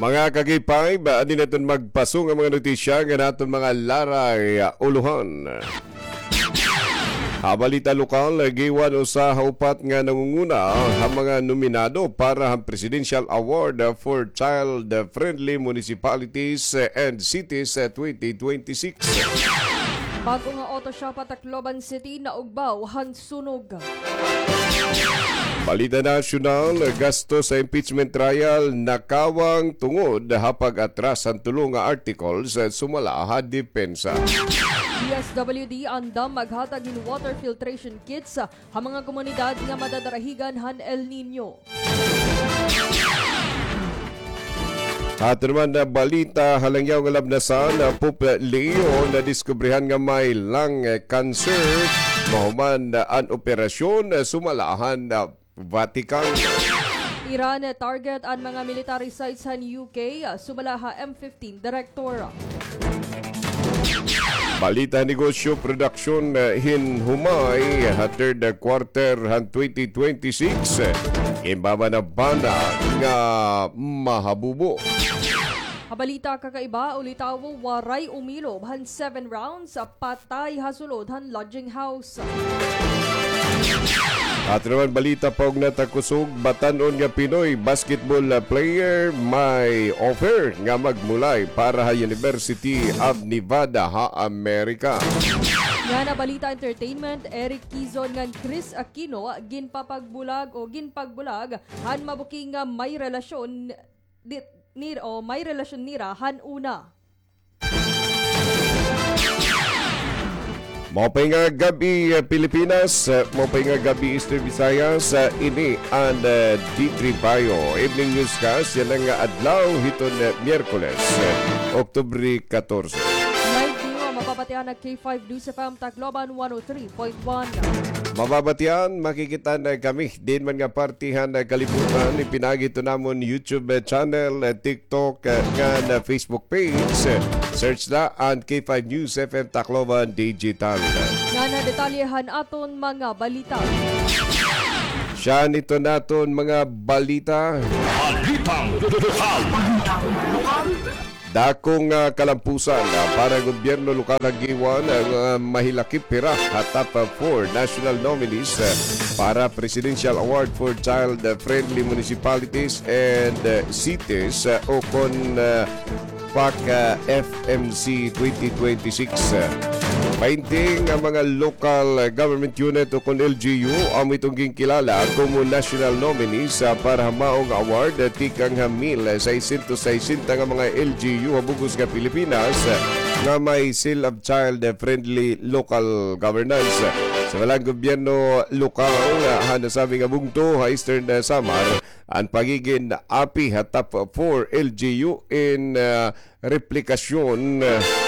Mga kagipay, ba din natin magpasong ang mga notisya nga naton mga laray uluhan. Balita lokal, giwan usa haupat nga nangunguna ang mga nominado para ang Presidential Award for Child-Friendly Municipalities and Cities 2026. Bago nga auto shop at Tacloban City na ugbaw hansunog. Balita nasyonal, gasto sa impeachment trial nakawang tungod hapag atras ang tulong nga articles sumala ha depensa. DSWD andam maghatag in water filtration kits sa mga komunidad nga madadarahigan han El Nino. Ato naman na balita, halangyaw nga labnasan na Pope Leo na diskubrihan nga may lung cancer. Mahuman ang operasyon sumalahan na Vatican. Iran target ang mga military sites sa UK, sumalaha M15 Director. Balita negosyo production hinhumay third quarter han 2026. Imbaba na bana nga mahabubo. Balita kakaiba, ulitaw waray umilob han 7 rounds patay hasulod han lodging house. At naman balita pa og natakusog batanon nga Pinoy basketball player may offer nga magmulay para sa University of Nevada ha Amerika. Nga na balita entertainment, Eric Quizon nga Chris Aquino ginpapagbulag han mabuking nga may relasyon nira han una. Mopay nga gabi Pilipinas, mopay nga gabi Eastern Visayas, ini ang D3 Bio. Evening Newscast, yan ang adlaw hiton Miyerkules, Oktubre 14. Live nyo, mapapatihan ng K5 News FM Tacloban 103.1. Mababatian, makikita na kami. Din man nga partihan na kalibutan, ipinagito namon YouTube channel, TikTok, nga Facebook page. Search na ang K5 News FM Tacloban Digital. Nga na detalyehan aton mga balita. Siya nito naton mga balita. Dakong kalampusan para gobyerno lokal nagiwan ang mahilakip pira hatap 4 national nominees para Presidential Award for Child-Friendly Municipalities and Cities o kon PAC FMC 2026. Painting ang mga local government unit o kung LGU ang itong kilala como national nominees para maong award tikang hamil sa 160 nga mga LGU habugos nga Pilipinas nga may seal of child-friendly local governance. Sa walang gobyerno lokal nasabi nga bungto Eastern Samar ang pagiging api hatap 4 LGU in replikasyon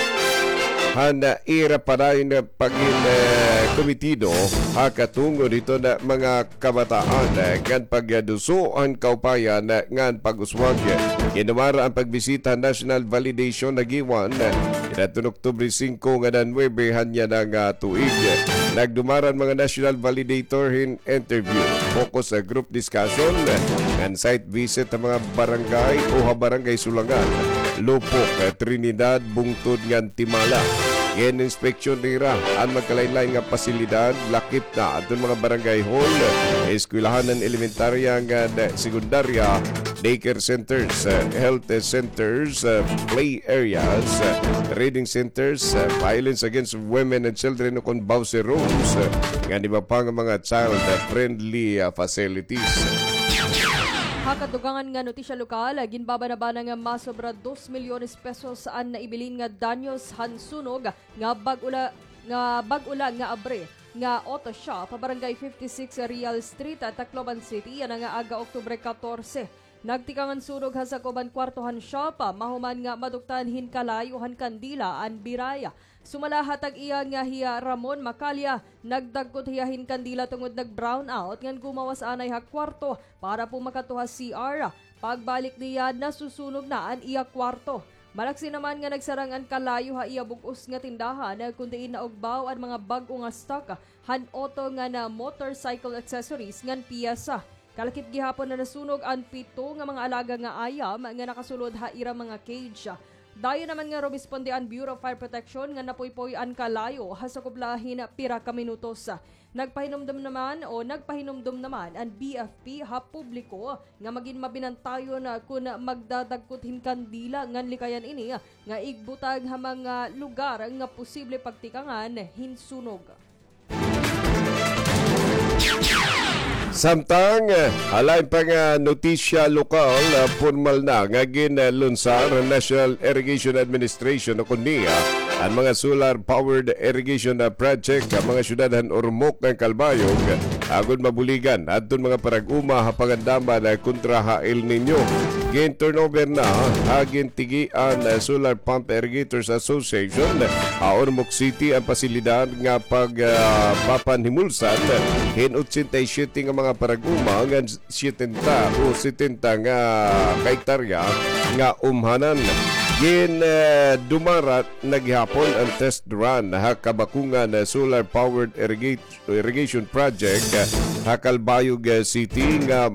hana ira para yung pagin komitido hakatungo dito na mga kabataan ngan pagduso ang kaupayan ngan pag-uswag kinumara ang pagbisita national validation nagiwan inatun Oktubre 5 nga dan 9 hanya ng tuig nagdumaran mga national validator in interview focus sa group discussion and site visit ang mga barangay o barangay Sulangan Lupok, Trinidad, Bungtod ngan Timala. Yan inspeksyon nira ang magkalain-lain nga pasilidad lakip na at mga barangay hall, eskwelahan ng elementarya nga sekundarya, daycare centers, health centers, play areas, reading centers, violence against women and children o kon bawse rooms, nga di ba pa nga mga child-friendly facilities. Hakadugangan nga notisya lokal, ginbabana-bana nga masobra 2 milyones pesos saan na ibilin nga danyos hansunog nga bag-ula nga abre nga auto shop barangay 56 Real Street at Tacloban City yan nga aga Oktubre 14. Nagtikangan sunog ha sa Kuban Kwartohan Shop, mahuman nga maduktan hinkalayohan kandila an biraya. Sumalahatag iya nga hiya Ramon Macalya, nagdagkot hiyahin kandila tungod nag-brown out ngan gumawas anay ha kwarto para po makatuha CR. Pagbalik niya nasusunog na an iya kwarto. Malaksi naman nga nagsarang an kalayo ha iya bugos nga tindahan kundiin na ugbaw ang mga bag-o nga stock han auto nga na motorcycle accessories ngan piyesa. Kalakip gihapon na nasunog ang 7 nga mga alaga nga ayam nga nakasulod haira mga cage. Dayon naman nga rumisponde ang Bureau of Fire Protection nga napuypoy ang kalayo hasakublahin pira ka minutos. Nagpahinumdum naman ang BFP ha publiko nga maging mabinantayon kung magdadagkot kandila ngan likayan ini nga igbutag ha mga lugar nga posible pagtikangan hinsunog. Samtang halay pa nga notisya lokal formal na nga ginlunsar ang National Irrigation Administration o kundi ang mga solar-powered irrigation project ang mga syudadhan Ormoc ng Calbayog agon mabuligan adton mga parag-uma hapagandama na kontra ha El Nino. Gin turnover na agin tigian Solar Pump Irrigators Association Ormoc City ang pasilidad nga pagpapanhimulsan hin 87 nga mga parag-uma nga 70 o 70 nga hektarya nga umhanan. Gin dumarat naghapon ang test run ha kabakungan solar-powered irrigation project ha Calbayog City nga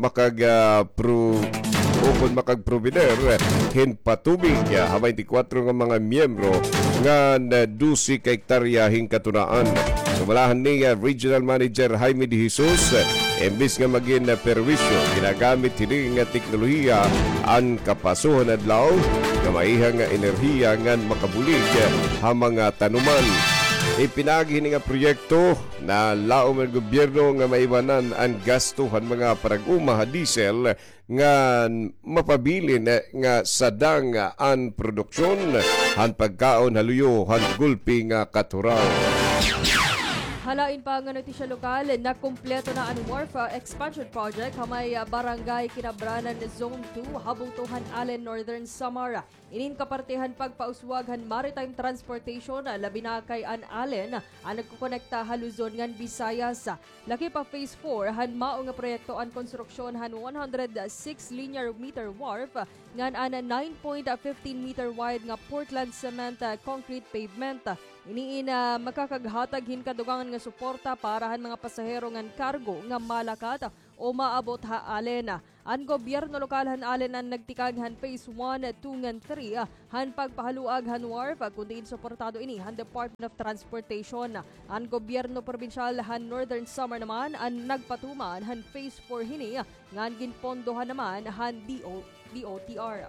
makagprovider hin patubig ha 24 nga mga miyembro nga 12 ka hektarya hin katunaan. Sumalahan ni Regional Manager Jaime De Jesus, imbis nga maging perwisyo, ginagamit hini nga teknolohiya ang kapasuhan adlaw nga maihang nga enerhiya nga makabulig ha mga tanuman. Ipinagi nga proyekto na laom ng gobyerno nga maiwanan ang gastuhan mga parag-uma diesel nga mapabilin nga sadang ang produksyon han pagkaon haluyo han gulpi nga katuraw. Halain pa nga notisya lokal na kumpleto na ang Wharf Expansion Project hamay Barangay Kinabranan Zone 2 Habungtuhan Allen Northern Samara. Inin kapartihan pagpauswaghan maritime transportation labi na kay an Allen ang nagkukonekta haluzon ngan Visayas. Laki pa Phase 4 han mao nga proyekto ang konstruksyon han 106 linear meter wharf ngan an 9.15 meter wide nga Portland cement concrete pavement. Iniin makakaghatag hin kadugangan nga suporta para han mga pasahero ngan kargo nga malakat o maabot ha Allen. Ang gobyerno lokal han Allen ang nagtikag han Phase 1, 2 ngan 3 han pagpahaluag han wharf kundi suportado ini han Department of Transportation. Ang gobyerno probinsyal han Northern Samar naman ang nagpatuman han Phase 4 hini ngan ginpondohan naman han DOTR.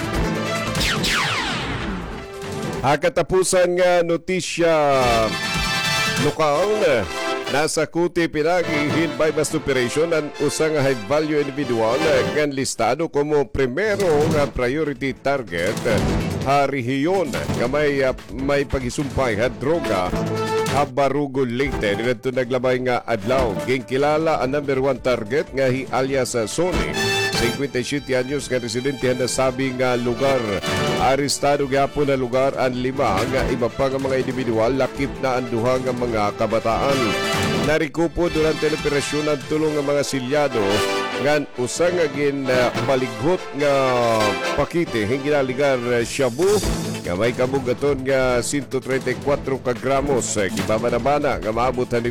Katapusan nga notisya lokal nasa kuti pinagi hinbay best operation ang usang high value individual nga listado como primero nga priority target ha rehiyon nga may pagisumpay ha droga ha Barugo Leyte. Dito naglabay nga adlaw gingkilala ang number 1 target nga hi alias Sony 57 anyos nga residente na sabi nga lugar. Arestado gyapon na lugar ang 5 nga iba pa nga mga individual lakip na ang 2 nga mga kabataan. Narikupo durante ang operasyon ang tulong nga mga silyado ngan usa nga balighot nga pakite hingginaligar shabu nga may kabugaton nga 134 ka gramos. Gibabana-bana nga maabot han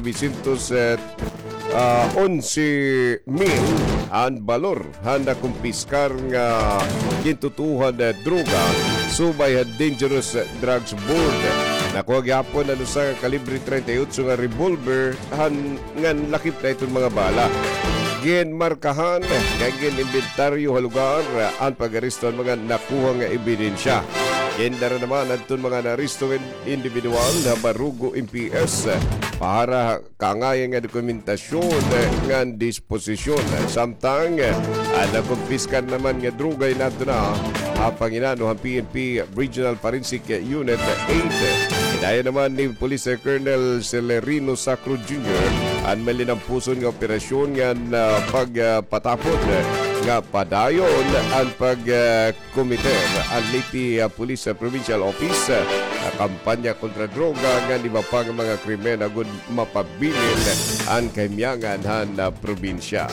11,000 ang balor handa kumpiskar nga gintutuhan na droga subay ha Dangerous Drugs Board. Nakuha gyapon na sa kalibre 38 nga revolver ngan lakip na itong mga bala. Ginmarkahan gin inventaryo halugar ang pag-aresto ng mga nakuha nga ebidensya. Gendara naman atong mga naristong individual na Barugo MPS para kaangayang nga dokumentasyon nga disposisyon. Samtang nakumpiskan naman nga drugay nato na Panginano ang PNP Regional Forensic Unit 8. Dahil naman ni Police Colonel Celerino Sacro Jr. ang malinampuson nga operasyon nga pagpatapon nga padayon ang pagkomite ang Leyte Police Provincial Office kampanya kontra droga nga iba pa nga mga krimen agud mapabilin ang kahimyangan han probinsya.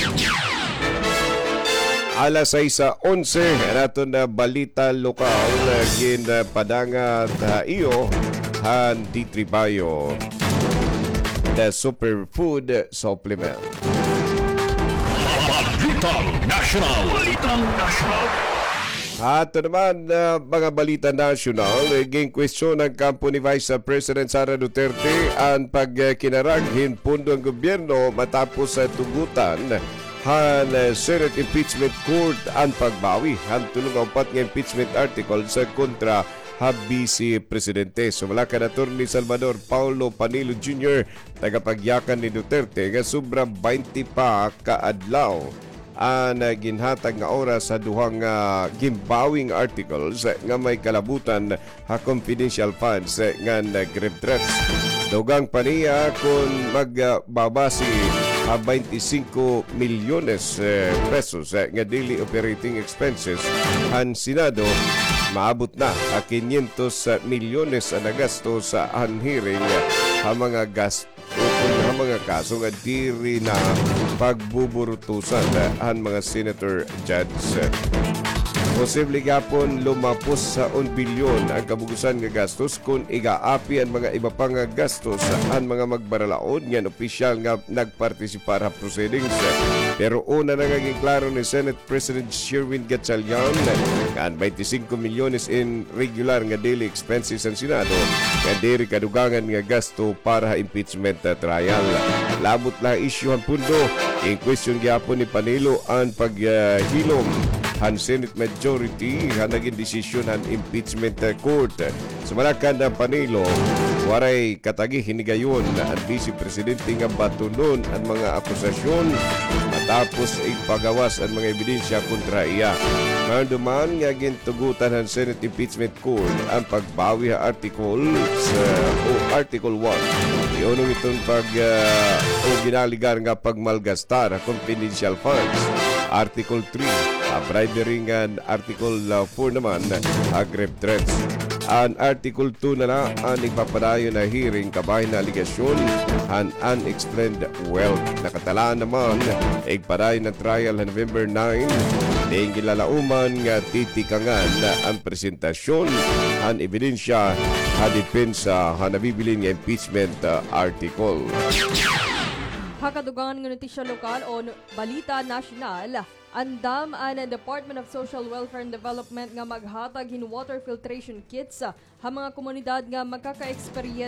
Alas 6:11 nato na balita lokal gin padangat iyo han Ditribayo the Superfood Supplement. Balitang National. Balitang National. At naman, mga balita nasyonal, naging kwestiyon ng kampo ni Vice President Sara Duterte ang pagkinaraghin pundo ang gobyerno matapos sa tugutan han Senate Impeachment Court ang pagbawi han tulong ang upat nga impeachment article sa kontra ha Vice Presidente. Sumalakan Attorney Salvador Paulo Panilo Jr. tagapagyakan ni Duterte nga sobrang 20 pa kaadlaw ang ginhatag nga oras sa duhang gimbawing articles nga may kalabutan ha confidential funds nga grave threats. Dugang paniya kung magbabasi ha 25 milyones pesos nga daily operating expenses ang Senado maabot na ha 500 milyones na gasto sa hearing ha mga gasto ang mga kaso nga diri na pagbuburutusan ang mga senator judge. Posible gapon lumapos sa 1 bilyon ang kabugusan nga gastos kung igaapi ang mga iba pang gastos ang mga magbaralaod nga opisyal nga nagpartisipar sa proceedings. Pero una na naging klaro ni Senate President Sherwin Gatchalian nga 25 milyones in regular nga daily expenses ang Senado nga diri kadugangan nga gasto para impeachment trial. Labot lang issue ang pundo in question gyapon ni Panilo ang paghilom han Senate majority han naging desisyon han impeachment court. Sumalakan ng Panilo, waray katagi hinigayon ang Vice Presidente nga batunon ang mga akusasyon matapos ipagawas ang mga ebidensya kontra iya. Ngayon duman nga gintugutan ang Senate Impeachment Court ang pagbawi sa Article 1. Iunong itong o ginaligar nga pagmalgastar confidential funds. Article 3, bribery and Article 4 naman, grave threats. Ang Article 2 na ang nagpapadayon na hearing kabay na aligasyon and unexplained wealth. Nakatalaan naman, igpadayon na trial na November 9, dahil gilalauman nga titikangan ang presentasyon ang ebidensya ha depensa ha nabibilin nga impeachment article. Hakadugangan ng notisya lokal o balita nasyonal, andam ang Department of Social Welfare and Development nga maghatag hin water filtration kits sa mga komunidad nga magkaka-experience